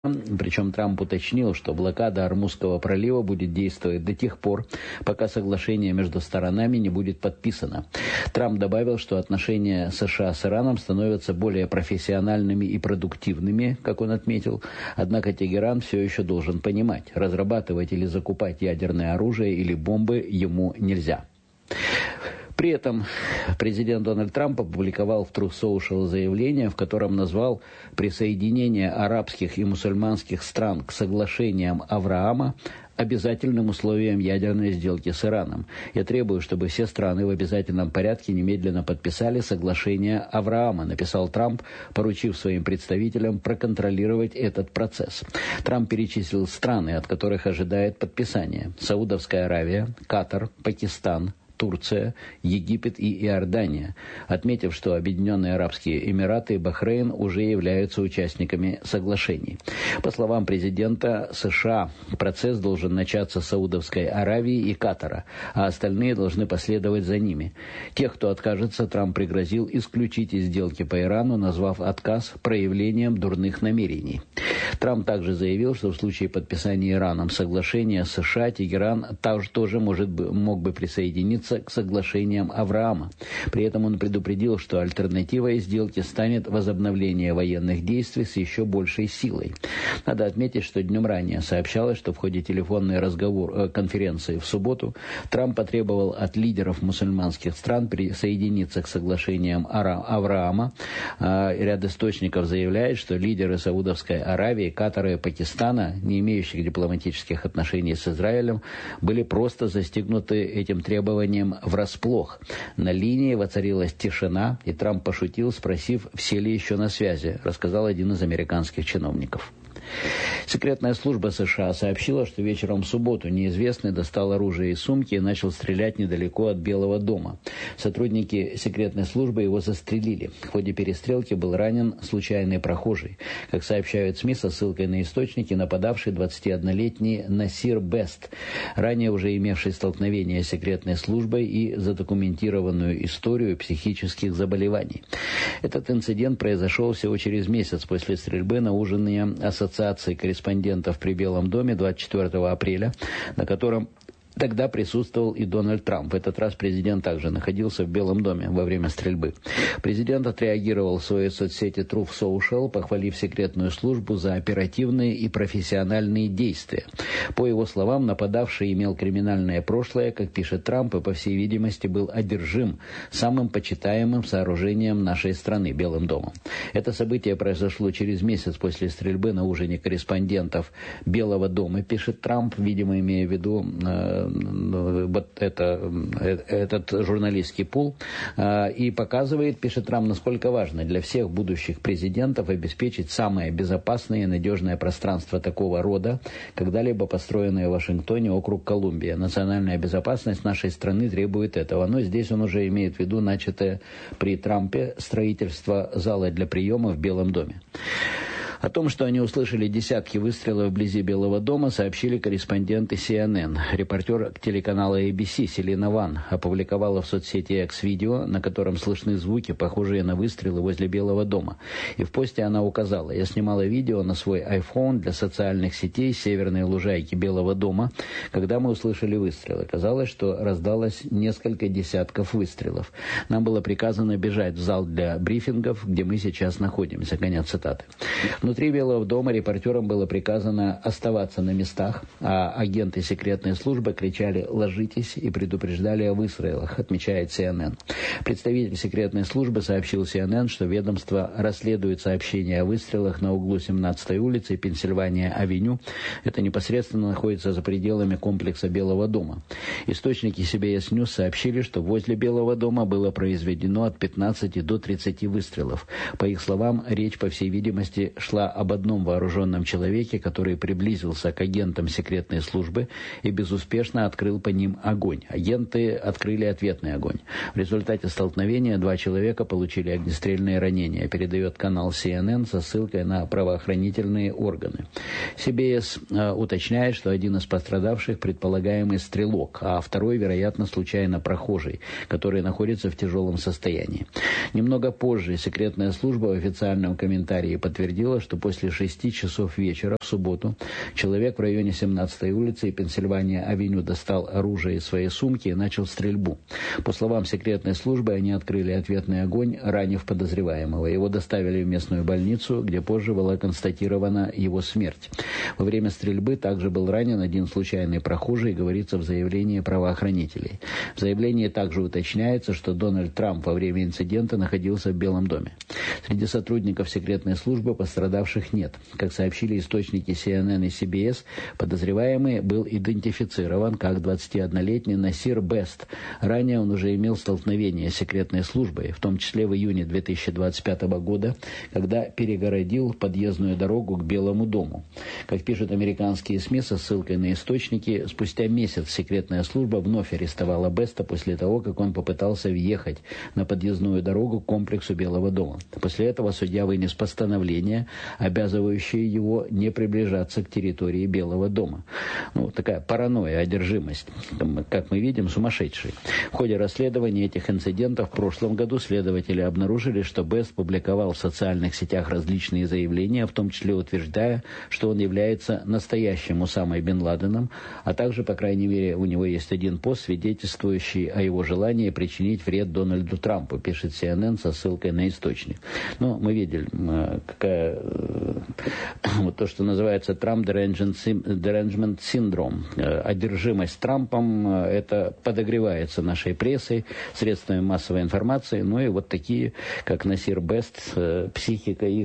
Причем Трамп уточнил, что блокада Ормузского пролива будет действовать до тех пор, пока соглашение между сторонами не будет подписано. Трамп добавил, что отношения США с Ираном становятся более профессиональными и продуктивными, как он отметил. Однако Тегеран все еще должен понимать, разрабатывать или закупать ядерное оружие или бомбы ему нельзя. При этом президент Дональд Трамп опубликовал в Truth Social заявление, в котором назвал присоединение арабских и мусульманских стран к соглашениям Авраама обязательным условием ядерной сделки с Ираном. Я требую, чтобы все страны в обязательном порядке немедленно подписали соглашение Авраама, написал Трамп, поручив своим представителям проконтролировать этот процесс. Трамп перечислил страны, от которых ожидает подписания: Саудовская Аравия, Катар, Пакистан, Турция, Египет и Иордания, отметив, что Объединенные Арабские Эмираты и Бахрейн уже являются участниками соглашений. По словам президента США, процесс должен начаться с Саудовской Аравии и Катара, а остальные должны последовать за ними. Тех, кто откажется, Трамп пригрозил исключить из сделки по Ирану, назвав отказ проявлением дурных намерений. Трамп также заявил, что в случае подписания Ираном соглашения с США, Тегеран тоже мог бы присоединиться к соглашениям Авраама. При этом он предупредил, что альтернативой сделки станет возобновление военных действий с еще большей силой. Надо отметить, что днем ранее сообщалось, что в ходе телефонной конференции в субботу Трамп потребовал от лидеров мусульманских стран присоединиться к соглашениям Авраама. Ряд источников заявляет, что лидеры Саудовской Аравии, Катара и Пакистана, не имеющих дипломатических отношений с Израилем, были просто застигнуты этим требованием врасплох. На линии воцарилась тишина, и Трамп пошутил, спросив, все ли еще на связи, рассказал один из американских чиновников. Секретная служба США сообщила, что вечером в субботу неизвестный достал оружие из сумки и начал стрелять недалеко от Белого дома. Сотрудники секретной службы его застрелили. В ходе перестрелки был ранен случайный прохожий. Как сообщают СМИ со ссылкой на источники, нападавший 21-летний Насир Бест, ранее уже имевший столкновение с секретной службой и задокументированную историю психических заболеваний. Этот инцидент произошел всего через месяц после стрельбы на ужине Ассоциации корреспондентов при Белом доме 24 апреля, на котором тогда присутствовал и Дональд Трамп. В этот раз президент также находился в Белом доме во время стрельбы. Президент отреагировал в своей соцсети Truth Social, похвалив секретную службу за оперативные и профессиональные действия. По его словам, нападавший имел криминальное прошлое, как пишет Трамп, и, по всей видимости, был одержим самым почитаемым сооружением нашей страны – Белым домом. Это событие произошло через месяц после стрельбы на ужине корреспондентов Белого дома, пишет Трамп, видимо, имея в виду этот журналистский пул, и показывает, пишет Трамп, насколько важно для всех будущих президентов обеспечить самое безопасное и надежное пространство такого рода, когда-либо построенное в Вашингтоне, округ Колумбия. Национальная безопасность нашей страны требует этого. Но здесь он уже имеет в виду начатое при Трампе строительство зала для приема в Белом доме. О том, что они услышали десятки выстрелов вблизи Белого дома, сообщили корреспонденты CNN. Репортер телеканала ABC Селина Ван опубликовала в соцсети X видео, на котором слышны звуки, похожие на выстрелы возле Белого дома. И в посте она указала: «Я снимала видео на свой iPhone для социальных сетей северной лужайки Белого дома, когда мы услышали выстрелы. Казалось, что раздалось несколько десятков выстрелов. Нам было приказано бежать в зал для брифингов, где мы сейчас находимся». Конец цитаты. Внутри Белого дома репортерам было приказано оставаться на местах, а агенты секретной службы кричали «ложитесь» и предупреждали о выстрелах, отмечает CNN. Представитель секретной службы сообщил CNN, что ведомство расследует сообщения о выстрелах на углу 17-й улицы и Пенсильвания-авеню. Это непосредственно находится за пределами комплекса Белого дома. Источники CBS News сообщили, что возле Белого дома было произведено от 15 до 30 выстрелов. По их словам, речь, по всей видимости, шла об одном вооруженном человеке, который приблизился к агентам секретной службы и безуспешно открыл по ним огонь. Агенты открыли ответный огонь. В результате столкновения 2 человека получили огнестрельные ранения, передает канал CNN со ссылкой на правоохранительные органы. CBS уточняет, что один из пострадавших предполагаемый стрелок, а второй, вероятно, случайно прохожий, который находится в тяжелом состоянии. Немного позже секретная служба в официальном комментарии подтвердила, что что после 6 часов вечера в субботу человек в районе 17-й улицы и Пенсильвания-авеню достал оружие из своей сумки и начал стрельбу. По словам секретной службы, они открыли ответный огонь, ранив подозреваемого. Его доставили в местную больницу, где позже была констатирована его смерть. Во время стрельбы также был ранен один случайный прохожий, говорится в заявлении правоохранителей. В заявлении также уточняется, что Дональд Трамп во время инцидента находился в Белом доме. Среди сотрудников секретной службы пострадавших нет. Как сообщили источники CNN и CBS, подозреваемый был идентифицирован как 21-летний Насир Бест. Ранее он уже имел столкновение с секретной службой, в том числе в июне 2025 года, когда перегородил подъездную дорогу к Белому дому. Как пишут американские СМИ со ссылкой на источники, спустя месяц секретная служба вновь арестовала Беста после того, как он попытался въехать на подъездную дорогу к комплексу Белого дома. После этого судья вынес постановление, обязывающее его не приближаться к территории Белого дома. Такая паранойя, одержимость, как мы видим, сумасшедший. В ходе расследования этих инцидентов в прошлом году следователи обнаружили, что Бест публиковал в социальных сетях различные заявления, в том числе утверждая, что он является настоящим Усамой бен Ладеном, а также, по крайней мере, у него есть один пост, свидетельствующий о его желании причинить вред Дональду Трампу, пишет CNN со ссылкой на источник. Мы видели, то, что называется Trump derangement syndrome. Одержимость Трампом, это подогревается нашей прессой, средствами массовой информации, и вот такие, как Насир Бест, психика их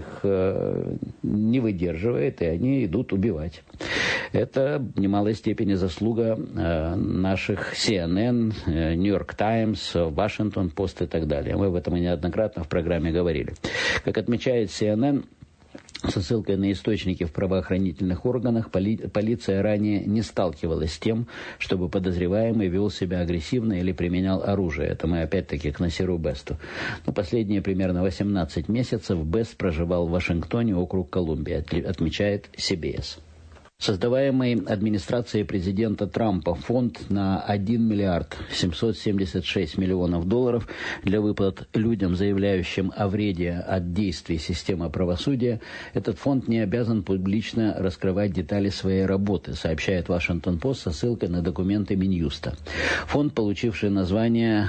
не выдерживает, и они идут убивать. Это в немалой степени заслуга наших CNN, New York Times, Washington Post и так далее. Мы об этом неоднократно в программе говорили. Как отмечает CNN, со ссылкой на источники в правоохранительных органах, полиция ранее не сталкивалась с тем, чтобы подозреваемый вел себя агрессивно или применял оружие. Это мы опять-таки к Насиру Бесту. Последние примерно 18 месяцев Бест проживал в Вашингтоне, округ Колумбия, отмечает CBS. Создаваемый администрацией президента Трампа фонд на 1 миллиард 776 миллионов долларов для выплат людям, заявляющим о вреде от действий системы правосудия, этот фонд не обязан публично раскрывать детали своей работы, сообщает Washington Post со ссылкой на документы Минюста. Фонд, получивший название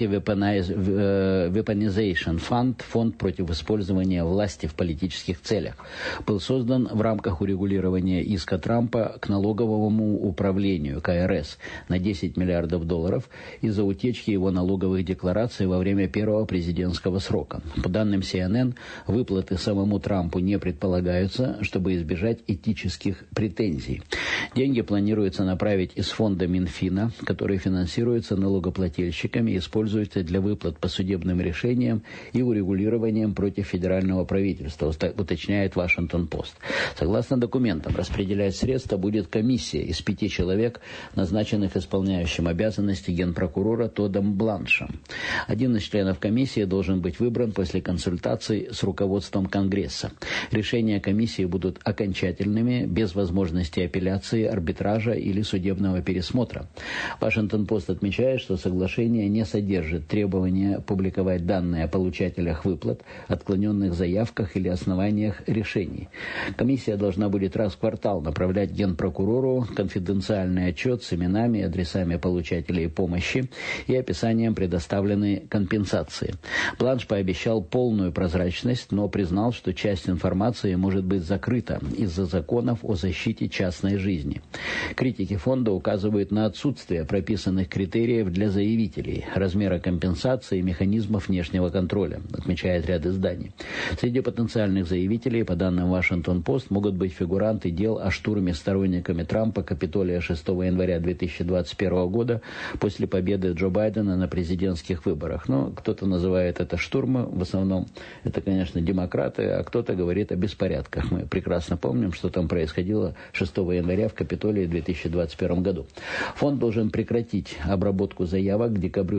Anti-Weaponization Fund, фонд против использования власти в политических целях, был создан в рамках урегулирования иска Трампа к налоговому управлению КРС на 10 миллиардов долларов из-за утечки его налоговых деклараций во время первого президентского срока. По данным CNN, выплаты самому Трампу не предполагаются, чтобы избежать этических претензий. Деньги планируется направить из фонда Минфина, который финансируется налогоплательщиками и используется для выплат по судебным решениям и урегулированиям против федерального правительства, уточняет Washington Post. Согласно документам, распределять средства будет комиссия из 5 человек, назначенных исполняющим обязанности генпрокурора Тоддом Бланшем. Один из членов комиссии должен быть выбран после консультаций с руководством Конгресса. Решения комиссии будут окончательными, без возможности апелляции, арбитража или судебного пересмотра. Washington Post отмечает, что соглашение не содержит требования публиковать данные о получателях выплат, отклоненных заявках или основаниях решений. Комиссия должна будет раз в квартал направлять генпрокурору конфиденциальный отчет с именами и адресами получателей помощи и описанием предоставленной компенсации. Бланш пообещал полную прозрачность, но признал, что часть информации может быть закрыта из-за законов о защите частной жизни. Критики фонда указывают на отсутствие прописанных критериев для заявителей, размера компенсации и механизмов внешнего контроля, отмечает ряд изданий. Среди потенциальных заявителей, по данным Washington Post, могут быть фигуранты дел о штурме сторонниками Трампа Капитолия 6 января 2021 года после победы Джо Байдена на президентских выборах. Кто-то называет это штурмом, в основном это, конечно, демократы, а кто-то говорит о беспорядках. Мы прекрасно помним, что там происходило 6 января в Капитолии в 2021 году. Фонд должен прекратить обработку заявок к декабрю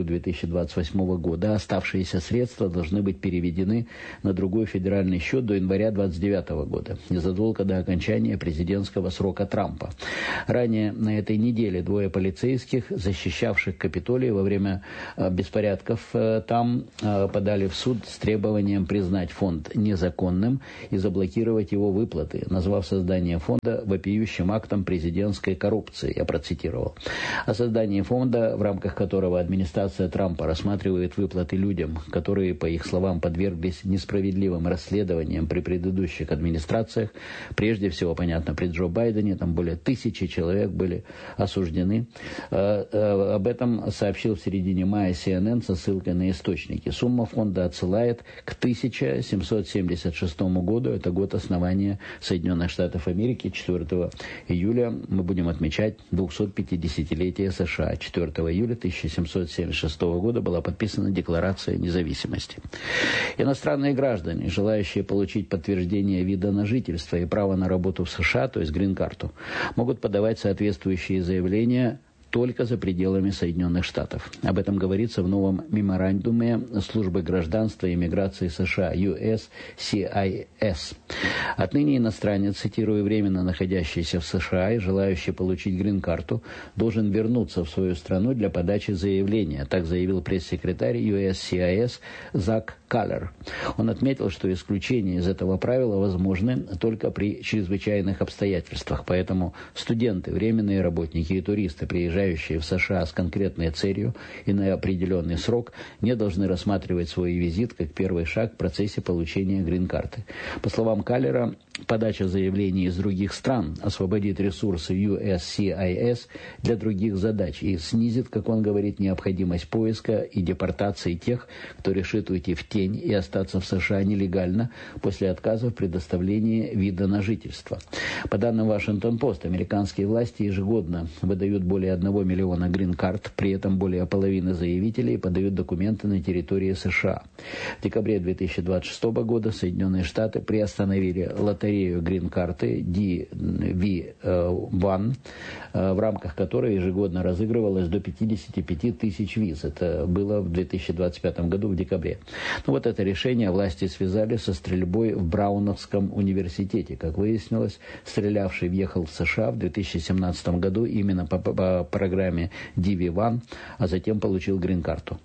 2028 года. Оставшиеся средства должны быть переведены на другой федеральный счет до января 2029 года, незадолго до окончания президентского президентского срока Трампа. Ранее на этой неделе двое полицейских, защищавших Капитолий во время беспорядков там, подали в суд с требованием признать фонд незаконным и заблокировать его выплаты, назвав создание фонда вопиющим актом президентской коррупции, я процитировал. О создании фонда, в рамках которого администрация Трампа рассматривает выплаты людям, которые, по их словам, подверглись несправедливым расследованиям при предыдущих администрациях, прежде всего, понятно, при Джо Байдене, там более 1000 человек были осуждены. Об этом сообщил в середине мая CNN со ссылкой на источники. Сумма фонда отсылает к 1776 году, это год основания Соединенных Штатов Америки. 4 июля мы будем отмечать 250-летие США. 4 июля 1776 года была подписана Декларация независимости. Иностранные граждане, желающие получить подтверждение вида на жительство и право на работу в США, то есть грин-карту, могут подавать соответствующие заявления только за пределами Соединенных Штатов. Об этом говорится в новом меморандуме Службы гражданства и иммиграции США USCIS. Отныне иностранец, цитирую, временно находящийся в США и желающий получить грин-карту, должен вернуться в свою страну для подачи заявления, так заявил пресс-секретарь USCIS Зак Каллер. Он отметил, что исключения из этого правила возможны только при чрезвычайных обстоятельствах, поэтому студенты, временные работники и туристы, приезжающие в США с конкретной целью и на определенный срок, не должны рассматривать свой визит как первый шаг в процессе получения грин-карты. По словам Каллера, подача заявлений из других стран освободит ресурсы USCIS для других задач и снизит, как он говорит, необходимость поиска и депортации тех, кто решит уйти в тень и остаться в США нелегально после отказа в предоставлении вида на жительство. По данным Вашингтон-Пост, американские власти ежегодно выдают более 1 миллиона грин-карт, при этом более половины заявителей подают документы на территории США. В декабре 2026 года Соединенные Штаты приостановили лотерею грин-карты DV1, в рамках которой ежегодно разыгрывалось до 55 тысяч виз. Это было в 2025 году в декабре. Но вот это решение власти связали со стрельбой в Брауновском университете. Как выяснилось, стрелявший въехал в США в 2017 году именно по программе DV1, а затем получил грин-карту.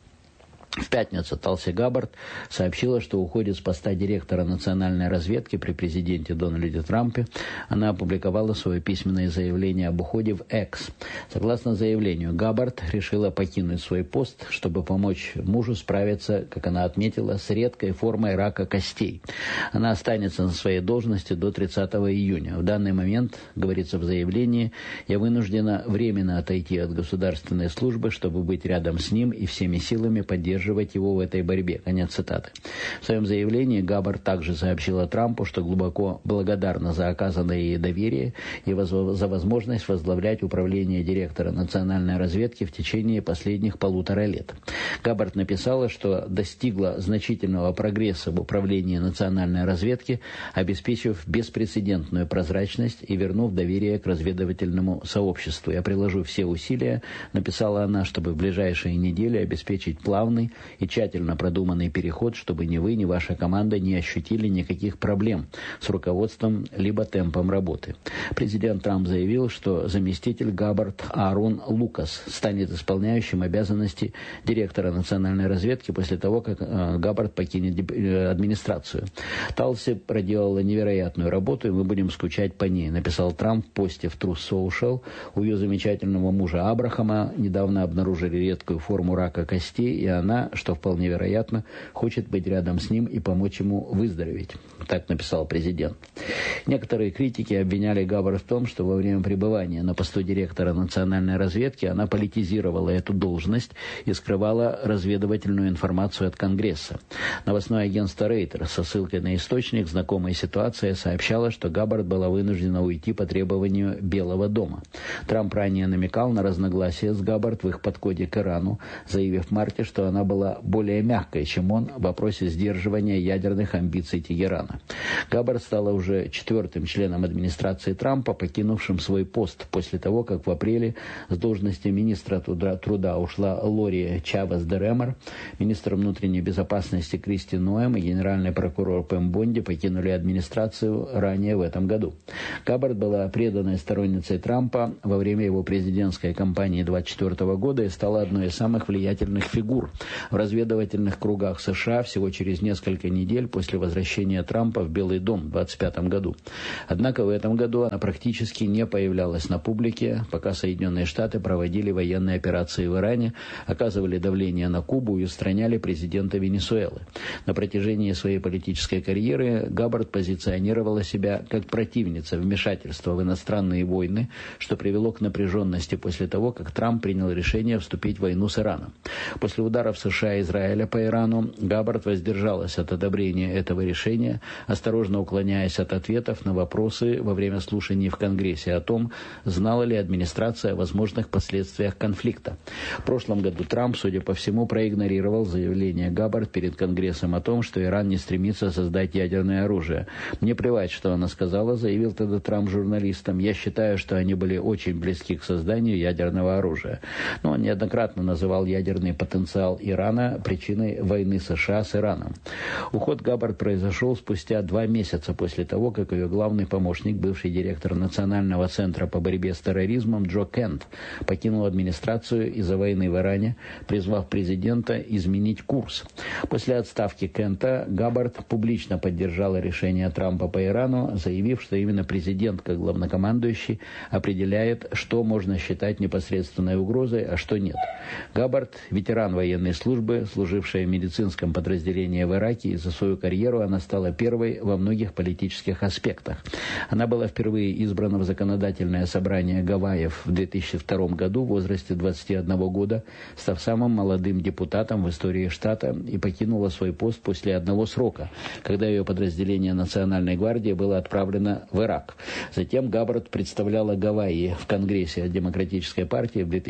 В пятницу Талси Габбард сообщила, что уходит с поста директора национальной разведки при президенте Дональде Трампе. Она опубликовала свое письменное заявление об уходе в X. Согласно заявлению, Габбард решила покинуть свой пост, чтобы помочь мужу справиться, как она отметила, с редкой формой рака костей. Она останется на своей должности до 30 июня. В данный момент, говорится в заявлении, я вынуждена временно отойти от государственной службы, чтобы быть рядом с ним и всеми силами поддерживать его в этой борьбе. Конец цитаты. В своем заявлении Габбард также сообщила Трампу, что глубоко благодарна за оказанное ей доверие и за возможность возглавлять управление директора национальной разведки в течение последних 1,5 лет. Габбард написала, что достигла значительного прогресса в управлении национальной разведки, обеспечив беспрецедентную прозрачность и вернув доверие к разведывательному сообществу. Я приложу все усилия, написала она, чтобы в ближайшие недели обеспечить плавный и тщательно продуманный переход, чтобы ни вы, ни ваша команда не ощутили никаких проблем с руководством либо темпом работы. Президент Трамп заявил, что заместитель Габбард Аарон Лукас станет исполняющим обязанности директора национальной разведки после того, как Габбард покинет администрацию. Талси проделала невероятную работу, и мы будем скучать по ней, написал Трамп в посте в Truth Social. У ее замечательного мужа Абрахама недавно обнаружили редкую форму рака костей, и она, что вполне вероятно, хочет быть рядом с ним и помочь ему выздороветь. Так написал президент. Некоторые критики обвиняли Габбард в том, что во время пребывания на посту директора национальной разведки она политизировала эту должность и скрывала разведывательную информацию от Конгресса. Новостное агентство Reuters со ссылкой на источник, знакомая ситуация, сообщала, что Габбард была вынуждена уйти по требованию Белого дома. Трамп ранее намекал на разногласия с Габбард в их подходе к Ирану, заявив в марте, что она была более мягкой, чем он в вопросе сдерживания ядерных амбиций Тегерана. Габбард стала уже 4-м членом администрации Трампа, покинувшим свой пост после того, как в апреле с должности министра труда ушла Лори Чавес-де-Ремер, министр внутренней безопасности Кристи Ноэм и генеральный прокурор Пэм Бонди покинули администрацию ранее в этом году. Габбард была преданной сторонницей Трампа во время его президентской кампании 2024 года и стала одной из самых влиятельных фигур в разведывательных кругах США всего через несколько недель после возвращения Трампа в Белый дом в 2025 году. Однако в этом году она практически не появлялась на публике, пока Соединенные Штаты проводили военные операции в Иране, оказывали давление на Кубу и устраняли президента Венесуэлы. На протяжении своей политической карьеры Габбард позиционировала себя как противница вмешательства в иностранные войны, что привело к напряженности после того, как Трамп принял решение вступить в войну с Ираном. После ударов США и Израиля по Ирану Габбард воздержалась от одобрения этого решения, осторожно уклоняясь от ответов на вопросы во время слушаний в Конгрессе о том, знала ли администрация о возможных последствиях конфликта. В прошлом году Трамп, судя по всему, проигнорировал заявление Габбард перед Конгрессом о том, что Иран не стремится создать ядерное оружие. «Мне плевать, что она сказала», — заявил тогда Трамп журналистам. «Я считаю, что они были очень близки к созданию ядерного оружия». Но он неоднократно называл ядерный потенциал Ирана причиной войны США с Ираном. Уход Габбард произошел спустя 2 месяца после того, как ее главный помощник, бывший директор Национального центра по борьбе с терроризмом Джо Кент, покинул администрацию из-за войны в Иране, призвав президента изменить курс. После отставки Кента Габбард публично поддержала решение Трампа по Ирану, заявив, что именно президент, как главнокомандующий, определяет, что можно считать непосредственной угрозой, а что нет. Габбард – ветеран военной службы, служившая в медицинском подразделении в Ираке, и за свою карьеру она стала первой во многих политических аспектах. Она была впервые избрана в законодательное собрание Гавайев в 2002 году в возрасте 21 года, став самым молодым депутатом в истории штата, и покинула свой пост после 1 срока, когда ее подразделение Национальной гвардии было отправлено в Ирак. Затем Габбард представляла Гавайи в Конгрессе от Демократической партии в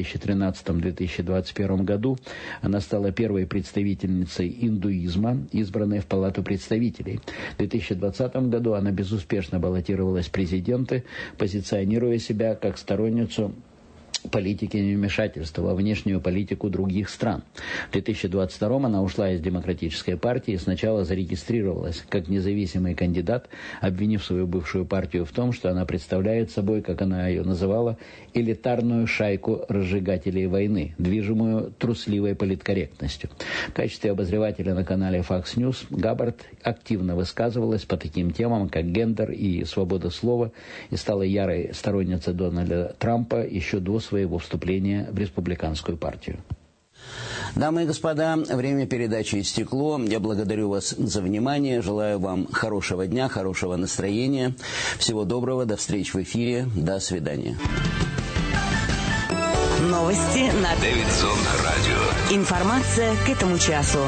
2013-2021 году. Она стала первой представительницей индуизма, избранной в Палату представителей. В 2020 году она безуспешно баллотировалась в президенты, позиционируя себя как сторонницу политики невмешательства во внешнюю политику других стран. В 2022 она ушла из Демократической партии и сначала зарегистрировалась как независимый кандидат, обвинив свою бывшую партию в том, что она представляет собой, как она ее называла, элитарную шайку разжигателей войны, движимую трусливой политкорректностью. В качестве обозревателя на канале Fox News Габбард активно высказывалась по таким темам, как гендер и свобода слова, и стала ярой сторонницей Дональда Трампа еще до своего вступления в республиканскую партию. Дамы и господа, время передачи истекло. Я благодарю вас за внимание. Желаю вам хорошего дня, хорошего настроения. Всего доброго. До встречи в эфире. До свидания. Новости на Дэвидсон радио. Информация к этому часу.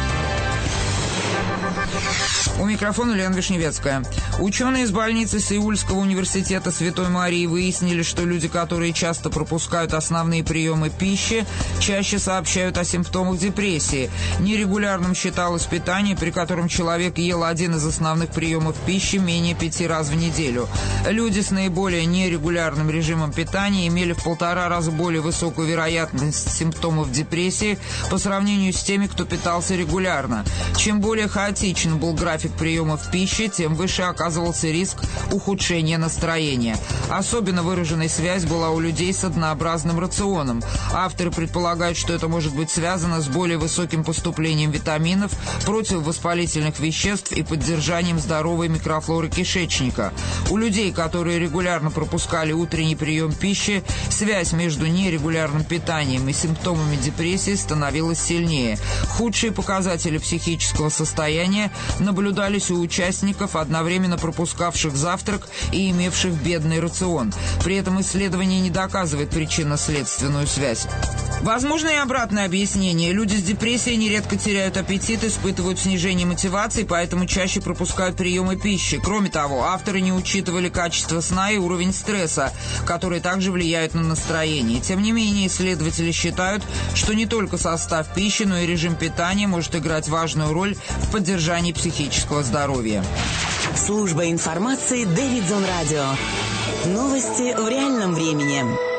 У микрофона Лена Вишневецкая. Ученые из больницы Сеульского университета Святой Марии выяснили, что люди, которые часто пропускают основные приемы пищи, чаще сообщают о симптомах депрессии. Нерегулярным считалось питание, при котором человек ел один из основных приемов пищи менее 5 раз в неделю. Люди с наиболее нерегулярным режимом питания имели в 1,5 раза более высокую вероятность симптомов депрессии по сравнению с теми, кто питался регулярно. Чем более хаотичен был график приемов пищи, тем выше оказывался риск ухудшения настроения. Особенно выраженной связь была у людей с однообразным рационом. Авторы предполагают, что это может быть связано с более высоким поступлением витаминов, противовоспалительных веществ и поддержанием здоровой микрофлоры кишечника. У людей, которые регулярно пропускали утренний прием пищи, связь между нерегулярным питанием и симптомами депрессии становилась сильнее. Худшие показатели психического состояния наблюдались у участников, одновременно пропускавших завтрак и имевших бедный рацион. При этом исследование не доказывает причинно-следственную связь. Возможно и обратное объяснение. Люди с депрессией нередко теряют аппетит, испытывают снижение мотивации, поэтому чаще пропускают приемы пищи. Кроме того, авторы не учитывали качество сна и уровень стресса, которые также влияют на настроение. Тем не менее, исследователи считают, что не только состав пищи, но и режим питания может играть важную роль в поддержании психического здоровья. Служба информации Дэвидсон Радио. Новости в реальном времени.